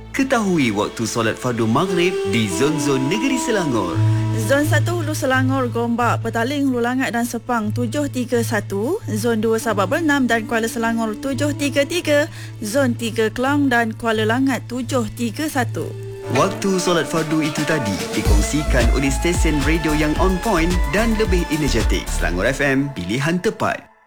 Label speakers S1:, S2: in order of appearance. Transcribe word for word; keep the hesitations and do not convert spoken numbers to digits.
S1: Ketahui waktu solat fardu maghrib di zon-zon negeri Selangor.
S2: Zon satu Hulu Selangor, Gombak, Petaling, Hulu Langat dan Sepang tujuh tiga satu. Zon dua Sabak Bernam dan Kuala Selangor tujuh tiga tiga. Zon tiga Kelang dan Kuala Langat tujuh tiga satu.
S1: Waktu solat fardu itu tadi dikongsikan oleh stesen radio yang on point dan lebih energetik. Selangor F M, pilihan tepat.